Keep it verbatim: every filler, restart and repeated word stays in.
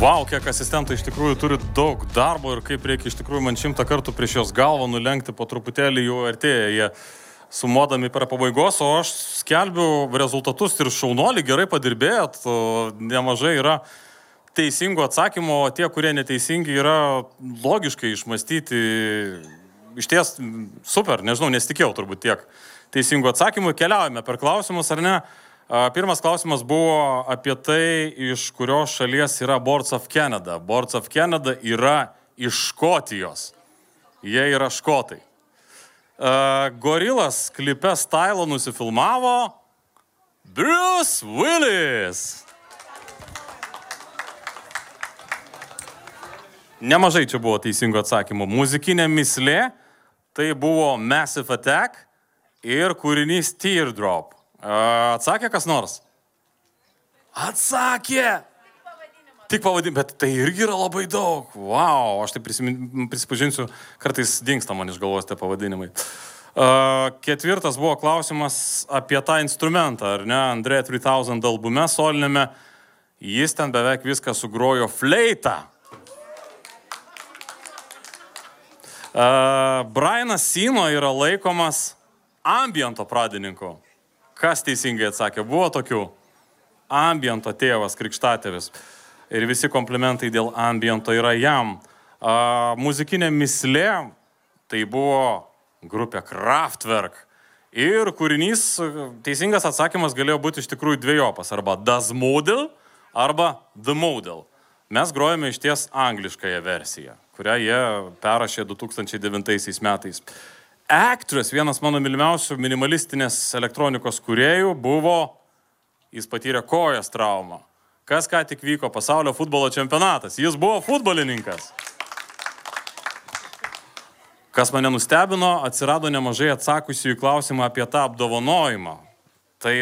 Vau, kiek asistentai iš tikrųjų turi daug darbo ir kaip reikia iš tikrųjų man šimtą kartų prieš jos galvą nulenkti, po truputėlį jau artėja jie sumuodami per pabaigos, o aš skelbiu rezultatus ir šaunuolį, gerai padirbėjot, nemažai yra teisingų atsakymų, o tie, kurie neteisingi, yra logiškai išmastyti. Iš ties super, nežinau, nesitikėjau turbūt tiek teisingų atsakymų. Keliaujame per klausimus, ar ne? Pirmas klausimas buvo apie tai, iš kurios šalies yra Boards of Canada. Boards of Canada yra iš Škotijos. Jie yra škotai. Gorilas klipe Stylo nusifilmavo Bruce Willis. Nemažai čia buvo teisingų atsakymų. Muzikinė mislė, tai buvo Massive Attack ir kūrinys Teardrop. Atsakė kas nors? Atsakė! Tik pavadinimą, bet tai irgi yra labai daug. Wow, aš tai prisipažinsiu, kartais dingsta man iš galvos tie pavadinimai. Uh, ketvirtas buvo klausimas apie tą instrumentą, ar ne? Andre three thousand albume solinėme, jis ten beveik viską sugrojo fleitą. Uh, Brianas Eno yra laikomas ambiento pradininku. Kas teisingai atsakė? Buvo tokių. Ambiento tėvas, krikštatėvis. Ir visi komplimentai dėl ambiento yra jam. Uh, muzikinė mislė, tai buvo grupė Kraftwerk. Ir kūrinys, teisingas atsakymas galėjo būti iš tikrųjų dviejopas. Arba Das Model, arba The Model. Mes grojame iš ties angliškąją versiją, kurią jie perrašė du tūkstančiai devintaisiais metais. Actress, vienas mano mylimiausių minimalistinės elektronikos kūrėjų, buvo, jis patyrė kojas traumą. Kas ką tik vyko pasaulio futbolo čempionatas. Jis buvo futbolininkas. Kas mane nustebino, atsirado nemažai atsakusių į klausimą apie tą apdovanojimą.